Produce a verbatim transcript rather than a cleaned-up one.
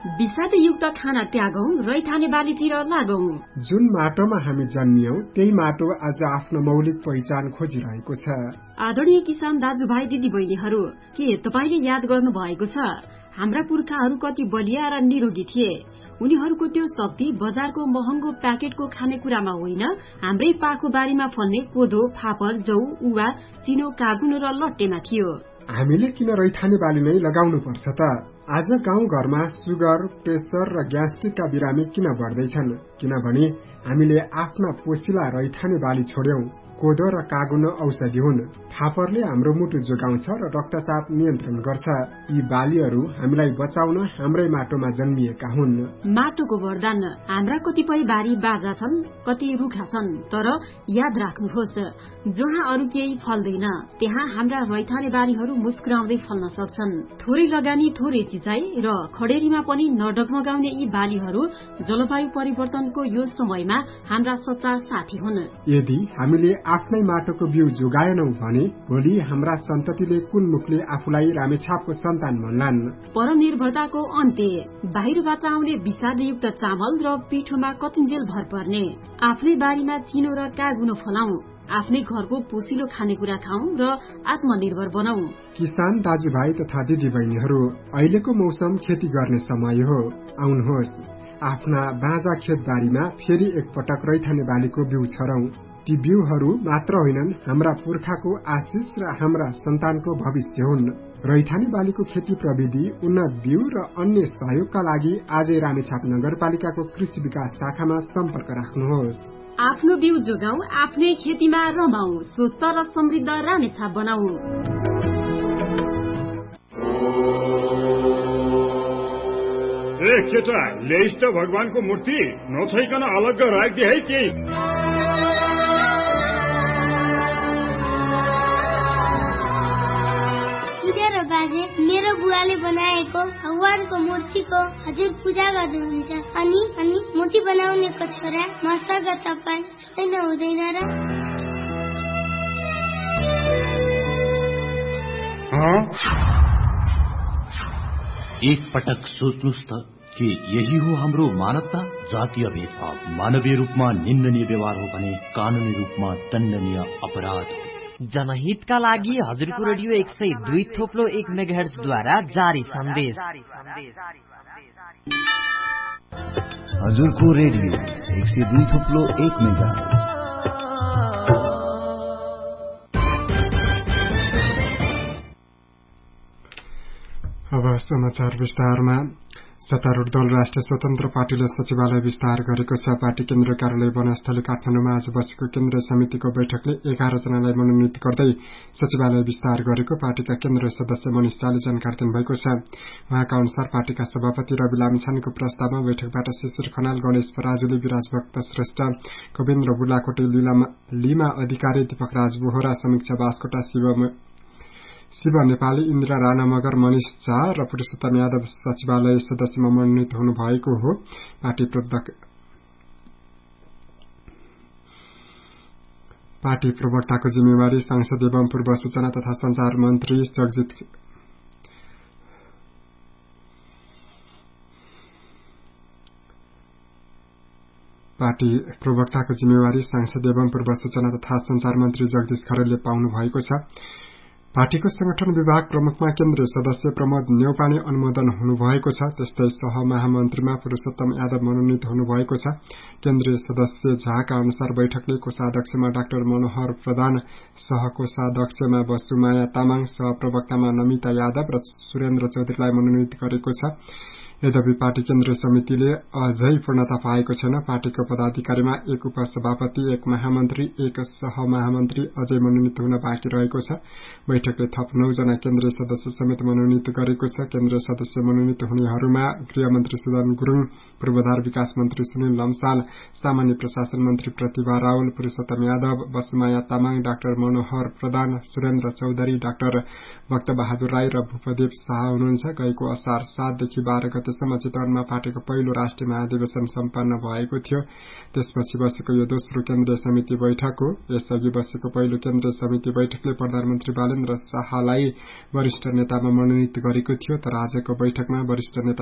विषादयुक्त खाना त्यागौं, रैथाने बालीतिर लागौं। जुन माटोमा हामी जन्मियौं त्यही माटो आज आफ्नो मौलिक पहिचान खोजिरहेको छ। आदरणीय किसान दाजुभाइ दिदी बहिनीहरू, के तपाईले याद गर्नु भएको छ हाम्रा पुर्खाहरू कति बलिया र निरोगी थिए? उनीहरूको त्यो शक्ति बजारको महँगो प्याकेटको खानेकुरामा होइन, हाम्रै पाखो बारीमा फल्ने कोदो, फापर, जौ, उवा, चिनो, कागुनो र लट्टेमा थियो। हामीले किन रैथाने बाली नै लगाउनु पर्छ त? आज गाउँ घरमा सुगर, प्रेसर र ग्यास्ट्रिकका बिरामी किन बढ्दैछन्? किनभने हामीले आफ्ना पोसिला रैथाने बाली छोड्यौं। कोदो र कागुनो औषधि हुन्। फापरले हाम्रो मुटु जोगाउँछ र रक्तचाप नियन्त्रण गर्छ। यी बालीहरू हामीलाई बचाउन हाम्रै माटोमा जन्मिएका हुन्। माटोको वरदान। हाम्रा कतिपय बारी बाजा छन्, कति रुखा छन्, तर याद राख्नुहोस्, जहाँ अरू केही फल्दैन त्यहाँ हाम्रा रैथाने बालीहरू मुस्कुराउँदै फल्न सक्छन्। थोरै लगानी, थोरै सिँचाइ र खडेरीमा पनि नडगमगाउने यी बालीहरू जलवायु परिवर्तनको यो समयमा हाम्रा सच्चा साथी हुन्। यदि हामीले आफ्नै माटोको बिउ जोगाएनौ भने भोलि हाम्रा सन्ततिले कुन मुखले आफूलाई रामेछापको सन्तान भन्लान्? परनिर्भरताको अन्त्य। बाहिरबाट आउने विषादयुक्त चामल र पिठोमा कतिन्जेल भर पर्ने। आफ्नै बारीमा चिनो र कागुनो फलाऊ, आफ्नै घरको पोसिलो खानेकुरा खाऊ र आत्मनिर्भर बनाऊ। किसान दाजुभाइ तथा दिदी बहिनीहरू, अहिलेको मौसम खेती गर्ने समय हो। आउनुहोस्, आफ्ना बाँझा खेतबारीमा फेरि एकपटक रैथाने बालीको बिउ छरौं। ती बिउहरू मात्र होइनन्, हाम्रा पुर्खाको आशिष र हाम्रा सन्तानको भविष्य हुन्। रैथाने बालीको खेती प्रविधि, उन्नत बिउ र अन्य सहयोगका लागि आजै रामेछाप नगरपालिकाको कृषि विकास शाखामा सम्पर्क राख्नुहोस्। आफ्नो बिउ जोगाऊ, आफ्नै खेतीमा रमाऊ, स्वस्थ र समृद्ध रामेछाप बनाऊ। ए केटा, ल्याइस् त भगवानको मूर्ति, नछैकन अलग्ग राख्दे है के? बाजे, मेरो बुवाले बनाएको भगवानको मूर्तिको हजुर पूजा गर्नुहुन्छ, अनि अनि मूर्ति बनाउनेको छोरा मस्तक तपाईँ छोड्न हुँदैन र? एक पटक सोच्नुस् त कि यही हो हाम्रो मानवता? जातीय भेदभाव मानवीय रूपमा निन्दनीय व्यवहार हो भने कानूनी रूपमा दण्डनीय अपराध हो। जनहितका लागि हजुरको रेडियो एक सय दुई थोप्लो एक मेगाहर्जद्वारा जारी सन्देश। हजुरको रेडियो एक सय दुई थोप्लो एक मेगाहर्ज। अब समाचार विस्तारमा। सत्तारूढ़ दल राष्ट्रिय स्वतन्त्र पार्टीले सचिवालय विस्तार गरेको छ। पार्टी केन्द्रीय कार्यालय वनस्थली काठमाडौँमा आज बसेको केन्द्रीय समितिको बैठकले एघार जनालाई मनोनित गर्दै सचिवालय विस्तार गरेको पार्टीका केन्द्रीय सदस्य मनिष शाहले जानकारी दिनुभएको छ। उहाँका अनुसार पार्टीका सभापति रवि लामिछानेको प्रस्तावमा बैठकबाट शिशिर खनाल, गणेश पराजुली, विराज भक्त श्रेष्ठ, गोविन्द्र बुलाकोटे, लीमा अधिकारी, दीपक राज बोहरा, समीक्षा बास्कोटा, शिव शिव नेपाली, इन्द्रा राणा मगर, मनिष झा र पुरुषोत्तम यादव सचिवालय सदस्यमा मनोनित हुनु भएको हो। पार्टी पार्टी प्रवक्ताको जिम्मेवारी सांसद एवं पूर्व सूचना तथा संचार मन्त्री जगजित पार्टी प्रवक्ताको जिम्मेवारी सांसद एवं पूर्व सूचना तथा संचार मन्त्री जगदीश खरेलले पाउनु भएको छ। पार्टीको संगठन विभाग प्रमुखमा केन्द्रीय सदस्य प्रमोद न्यौपाने अनुमोदन हुनुभएको छ। त्यस्तै सहमहामन्त्रीमा पुरुषोत्तम यादव मनोनित हुनुभएको छ। केन्द्रीय सदस्य झाका अनुसार बैठकले कोषाध्यक्षमा डाक्टर मनोहर प्रधान, सहकोषाध्यक्षमा बसुमाया तामाङ, सहप्रवक्तामा नमिता यादव र सुरेन्द्र चौधरीलाई मनोनित गरेको छ। यद्यपि पार्टी केन्द्रीय समितिले अझै पूर्णता पाएको छैन। पार्टीको पदाधिकारीमा एक उपसभापति, एक महामन्त्री, एक सहमहामन्त्री अझै मनोनित हुन बाँकी रहेको छ। बैठकले थप नौ जना केन्द्रीय सदस्य समेत मनोनित गरेको छ। केन्द्रीय सदस्य मनोनित हुनेहरूमा गृहमन्त्री सुदन गुरूङ, पूर्वाधार विकास मन्त्री सुनिल लम्साल, सामान्य प्रशासन मन्त्री प्रतिभा रावल, पुरुषोत्तम यादव, बसुमाया तामाङ, डाक्टर मनोहर प्रधान, सुरेन्द्र चौधरी, डाक्टर भक्त बहादुर राई र भूपदेव शाह हुनुहुन्छ। गएको असार सातदेखि बाह्र गते सम्म चितवनमा पार्टीको पहिलो राष्ट्रिय महाधिवेशन सम्पन्न भएको थियो। त्यसपछि बसेको यो दोस्रो केन्द्रीय समिति बैठक हो। यसअघि बसेको पहिलो केन्द्रीय समिति बैठकले प्रधानमन्त्री बालेन्द्र शाहलाई वरिष्ठ नेतामा मनोनित गरेको थियो, तर आजको बैठकमा वरिष्ठ नेता